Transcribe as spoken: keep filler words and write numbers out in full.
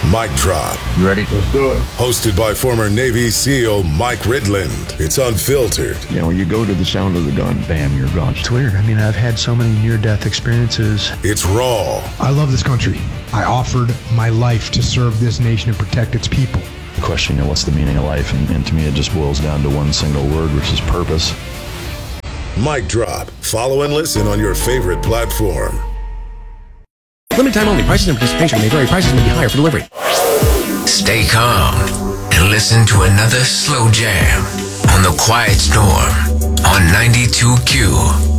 Mic Drop. You ready? Let's do it. Hosted by former Navy SEAL Mike Ridland. It's unfiltered. You know, you go to the sound of the gun, bam, you're gone. It's weird. I mean, I've had so many near-death experiences. It's raw. I love this country. I offered my life to serve this nation and protect its people. The question, you know, what's the meaning of life? And, and to me, it just boils down to one single word, which is purpose. Mic Drop. Follow and listen on your favorite platform. Limited time only. Prices and participation may vary. Prices may be higher for delivery. Stay calm and listen to another slow jam on the Quiet Storm on ninety-two Q.